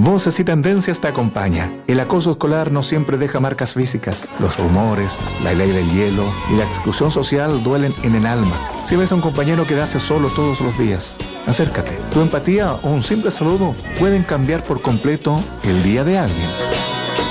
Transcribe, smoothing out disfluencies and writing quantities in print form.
Voces y Tendencias te acompaña. El acoso escolar no siempre deja marcas físicas. Los rumores, la ley del hielo y la exclusión social duelen en el alma. Si ves a un compañero quedarse solo todos los días, acércate. Tu empatía o un simple saludo pueden cambiar por completo el día de alguien.